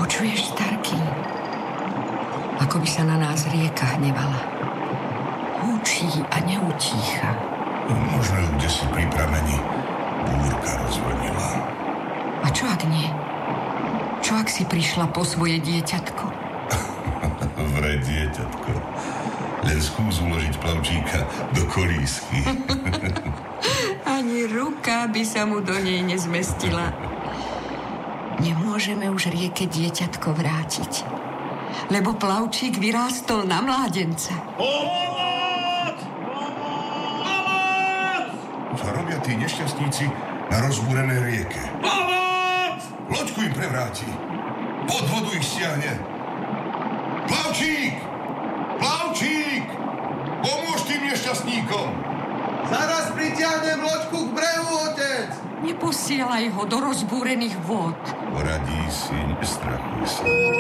Počuješ, Starky? Ako by sa na nás rieka hnevala. Hučí a neutícha. Možno ju kdesi pri prameni búrka rozvonila. A čo ak nie? Čo ak si prišla po svoje dieťatko? Vraj dieťatko. Len skús uložiť plavčíka do kolísky. Ani ruka by sa mu do nej nezmestila. Nemôžeme už rieke dieťatko vrátiť, lebo plavčík vyrástol na mládenca. Pomoc! Pomoc! Čo robia tí nešťastníci na rozbúrenej rieke? Pomoc! Loďku im prevráti. Pod vodu ich stiahne. Plavčík! Plavčík! Pomôž tým nešťastníkom! Zaraz pritiahnem loďku k brehu, otec! Neposielaj ho do rozbúrených vôd. Poradí si, nestrachuj sa.